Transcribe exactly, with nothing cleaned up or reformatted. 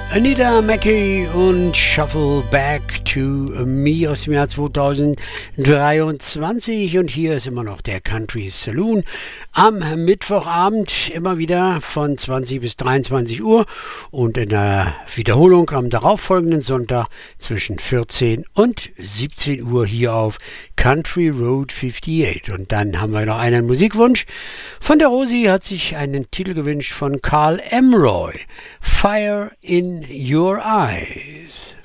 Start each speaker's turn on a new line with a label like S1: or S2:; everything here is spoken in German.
S1: Anita Mackey und Shuffle Back to Me aus dem Jahr zweitausenddreiundzwanzig, und hier ist immer noch der Country Saloon am Mittwochabend, immer wieder von zwanzig bis dreiundzwanzig Uhr und in der Wiederholung am darauffolgenden Sonntag zwischen vierzehn und siebzehn Uhr hier auf Country Road achtundfünfzig. Und dann haben wir noch einen Musikwunsch. Von der Rosi hat sich einen Titel gewünscht von Carl Emroy, Fire in Your Eyes.